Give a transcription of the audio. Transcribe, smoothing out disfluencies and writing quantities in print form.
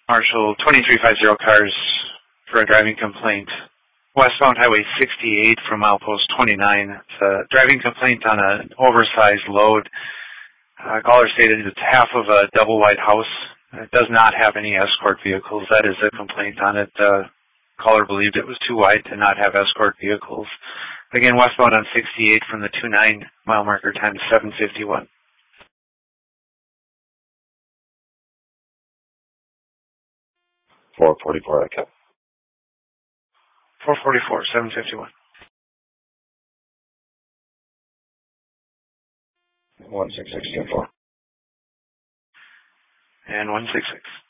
Marshall, 2350 cars for a driving complaint. Westbound Highway 68 from Milepost 29. It's a driving complaint on an oversized load. Caller stated it's half of a double-wide house. It does not have any escort vehicles. That is a complaint on it. Caller believed it was too wide to not have escort vehicles. Again, westbound on 68 from the 29 mile marker, time 7:51. 444, okay. 444, 7:51. 16624. And 166.